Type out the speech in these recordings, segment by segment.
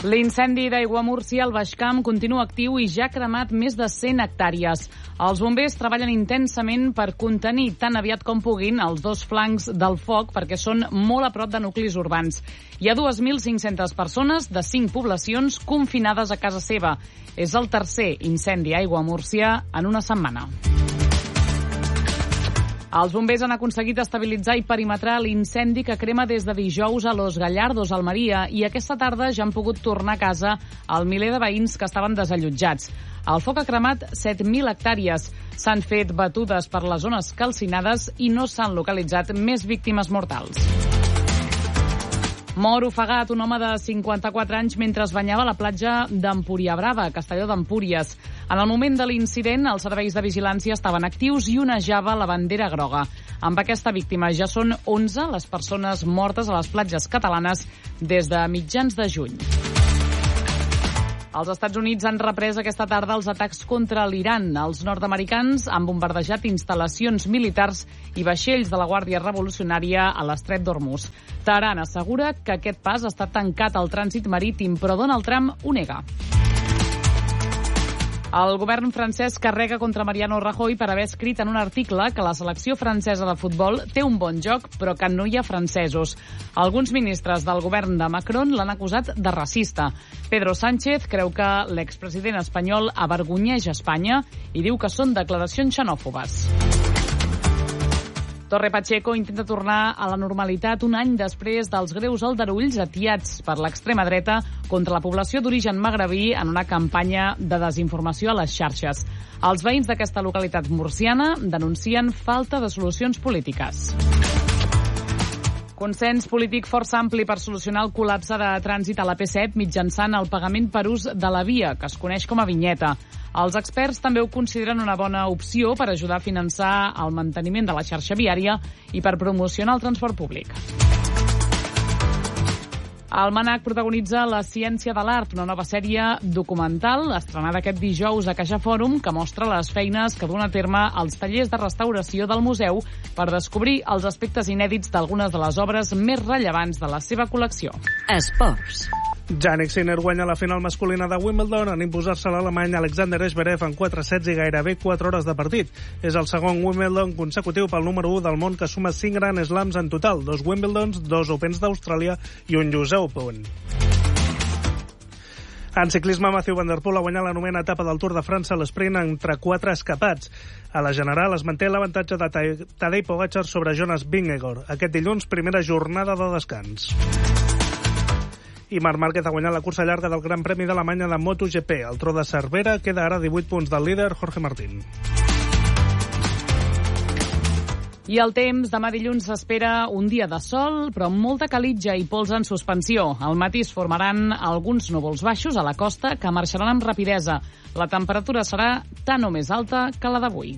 L'incendi d'aigua a Múrcia al Baix Camp continua actiu i ja ha cremat més de 100 hectàrees. Els bombers treballen intensament per contenir tan aviat com puguin els dos flancs del foc perquè són molt a prop de nuclis urbans. Hi ha 2.500 persones de 5 poblacions confinades a casa seva. És el tercer incendi a aigua a Múrcia en una setmana. Els bombers han aconseguit estabilitzar i perimetrar l'incendi que crema des de dijous a Los Gallardos, Almeria, i aquesta tarda ja han pogut tornar a casa el miler de veïns que estaven desallotjats. El foc ha cremat 7.000 hectàrees. S'han fet batudes per les zones calcinades i no s'han localitzat més víctimes mortals. Mor ofegat un home de 54 anys mentre es banyava a la platja d'Empuriabrava, a Castelló d'Empúries. En el moment de l'incident, els serveis de vigilància estaven actius i onejava la bandera groga. Amb aquesta víctima ja són 11 les persones mortes a les platges catalanes des de mitjans de juny. Els Estats Units han reprès aquesta tarda els atacs contra l'Iran. Els nord-americans han bombardejat instal·lacions militars i vaixells de la Guàrdia Revolucionària a l'estret d'Hormuz. Teheran assegura que aquest pas està tancat al trànsit marítim, però Donald Trump ho nega. El govern francès carrega contra Mariano Rajoy per haver escrit en un article que la selecció francesa de futbol té un bon joc, però que no hi ha francesos. Alguns ministres del govern de Macron l'han acusat de racista. Pedro Sánchez creu que l'expresident espanyol avergonyeix Espanya i diu que són declaracions xenòfobes. Torre Pacheco intenta tornar a la normalitat un any després dels greus aldarulls atiats per l'extrema dreta contra la població d'origen magrebí en una campanya de desinformació a les xarxes. Els veïns d'aquesta localitat murciana denuncien falta de solucions polítiques. Consens polític força ampli per solucionar el col·lapse de trànsit a la P7 mitjançant el pagament per ús de la via, que es coneix com a vinyeta. Els experts també ho consideren una bona opció per ajudar a finançar el manteniment de la xarxa viària i per promocionar el transport públic. El MNAC protagonitza La ciència de l'art, una nova sèrie documental estrenada aquest dijous a Caixa Fòrum que mostra les feines que duen a terme els tallers de restauració del museu per descobrir els aspectes inèdits d'algunes de les obres més rellevants de la seva col·lecció. Esports. Jannik Sinner guanya la final masculina de Wimbledon en imposar-se a l'alemany Alexander Zverev en 4 sets i gairebé 4 hores de partit. És el segon Wimbledon consecutiu pel número 1 del món que suma 5 Grand Slams en total, 2 Wimbledons, 2 Opens d'Austràlia i un US Open. En ciclisme, Mathieu Van Der Poel ha guanyat la 9ª etapa del Tour de França a l'esprint entre 4 escapats. A la general es manté l'avantatge de Tadej Pogačar sobre Jonas Vingegaard. Aquest dilluns, primera jornada de descans. I Marc Márquez ha guanyat la cursa llarga del Gran Premi d'Alemanya de MotoGP. El Tro de Cervera queda ara a 18 punts del líder Jorge Martín. I el temps, demà dilluns s'espera un dia de sol, però amb molta calitja i pols en suspensió. Al matí es formaran alguns núvols baixos a la costa que marxaran amb rapidesa. La temperatura serà tan o més alta que la d'avui.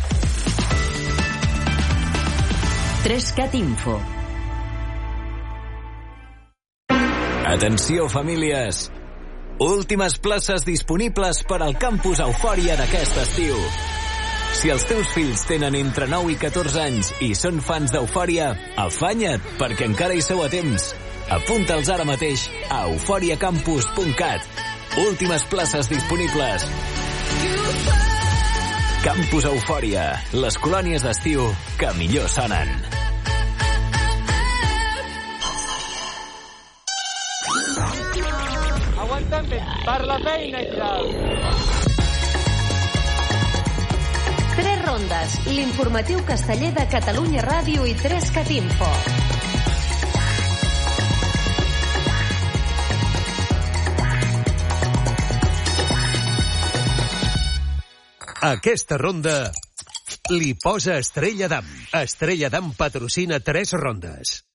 3CAT Info. Atenció, famílies! Últimes places disponibles per al campus Eufòria d'aquest estiu. Si els teus fills tenen entre 9 i 14 anys i són fans d'Eufòria, afanya't, perquè encara hi sou a temps. Apunta'ls ara mateix a euforiacampus.cat. Últimes places disponibles. Campus Eufòria, les colònies d'estiu que millor sonen. Aguanta'm per la feina, Giral. 3 rondes, l'informatiu casteller de Catalunya Ràdio i 3CAT Info. Aquesta ronda li posa Estrella Damm. Estrella Damm patrocina 3 rondes.